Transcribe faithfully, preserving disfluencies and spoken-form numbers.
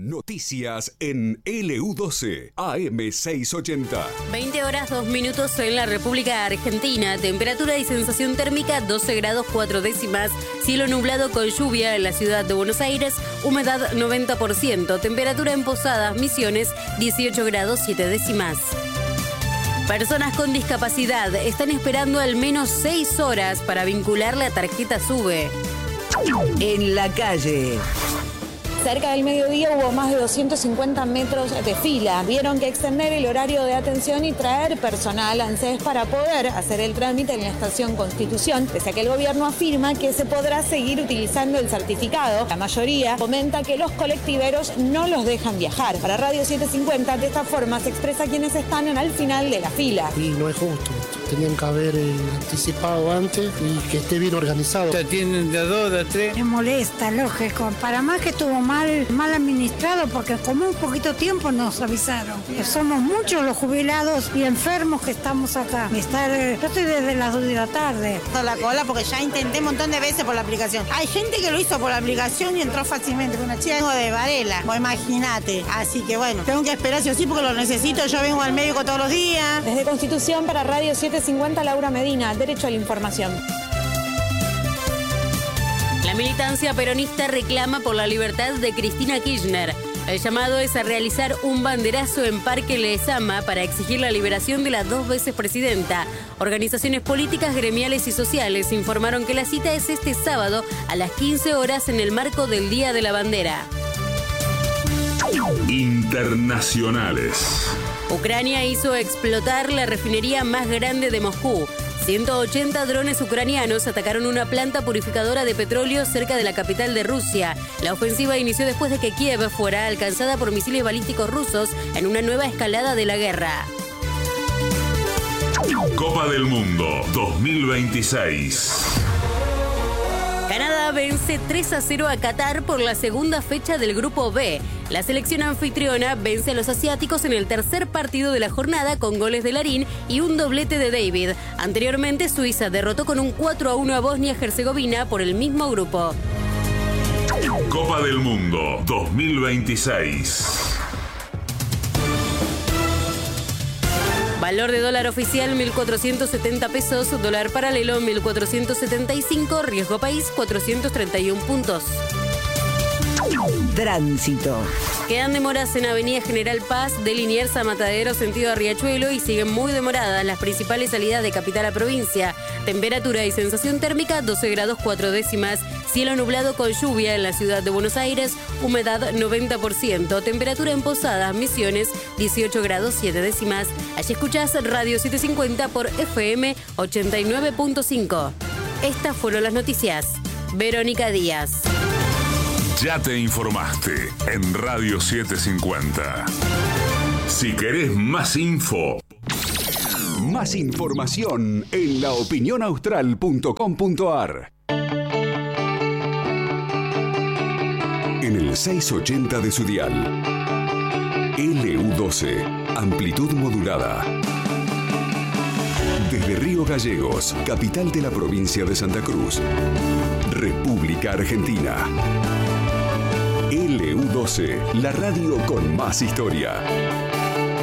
Noticias en L U doce, A M seiscientos ochenta. veinte horas dos minutos en la República Argentina. Temperatura y sensación térmica doce grados cuatro décimas. Cielo nublado con lluvia en la ciudad de Buenos Aires. Humedad noventa por ciento. Temperatura en Posadas, Misiones, dieciocho grados siete décimas. Personas con discapacidad están esperando al menos seis horas para vincular la tarjeta SUBE. En la calle. Cerca del mediodía hubo más de doscientos cincuenta metros de fila. Vieron que extender el horario de atención y traer personal a ANSES para poder hacer el trámite en la estación Constitución, pese a que el gobierno afirma que se podrá seguir utilizando el certificado. La mayoría comenta que los colectiveros no los dejan viajar. Para Radio setecientos cincuenta, de esta forma se expresa quienes están al final de la fila. Y no es justo. Tenían que haber eh, anticipado antes y que esté bien organizado. Te atienden de a dos, de a tres. Me molesta, lógico. Para más que estuvo mal, mal administrado, porque como un poquito tiempo nos avisaron. Que somos muchos los jubilados y enfermos que estamos acá. Estar, yo estoy desde las dos de la tarde. La cola porque ya intenté un montón de veces por la aplicación. Hay gente que lo hizo por la aplicación y entró fácilmente. Una chica vengo de Varela, o imagínate. Así que bueno, tengo que esperar sí o sí porque lo necesito. Yo vengo al médico todos los días. Desde Constitución para Radio setecientos cincuenta, Laura Medina, Derecho a la Información. La militancia peronista reclama por la libertad de Cristina Kirchner. El llamado es a realizar un banderazo en Parque Lezama para exigir la liberación de la dos veces presidenta. Organizaciones políticas, gremiales y sociales informaron que la cita es este sábado a las quince horas en el marco del Día de la Bandera. Internacionales. Ucrania hizo explotar la refinería más grande de Moscú. ciento ochenta drones ucranianos atacaron una planta purificadora de petróleo cerca de la capital de Rusia. La ofensiva inició después de que Kiev fuera alcanzada por misiles balísticos rusos en una nueva escalada de la guerra. Copa del Mundo dos mil veintiséis. Canadá vence tres a cero a Qatar por la segunda fecha del Grupo B. La selección anfitriona vence a los asiáticos en el tercer partido de la jornada con goles de Larín y un doblete de David. Anteriormente, Suiza derrotó con un cuatro a uno a Bosnia-Herzegovina por el mismo grupo. Copa del Mundo dos mil veintiséis. Valor de dólar oficial mil cuatrocientos setenta pesos, dólar paralelo mil cuatrocientos setenta y cinco, riesgo país cuatrocientos treinta y uno puntos. Tránsito. Quedan demoras en Avenida General Paz de Liniers a Matadero sentido a Riachuelo y siguen muy demoradas las principales salidas de capital a provincia. Temperatura y sensación térmica doce grados cuatro décimas. Cielo nublado con lluvia en la ciudad de Buenos Aires. Humedad noventa por ciento. Temperatura en Posadas, Misiones dieciocho grados siete décimas. Allí escuchás Radio setecientos cincuenta por F M ochenta y nueve punto cinco. Estas fueron las noticias. Verónica Díaz. Ya te informaste en Radio setecientos cincuenta. Si querés más info, más información en la opinión austral punto com punto a r. En el seiscientos ochenta de su dial. L U doce, amplitud modulada. Desde Río Gallegos, capital de la provincia de Santa Cruz, República Argentina. L U doce, la radio con más historia.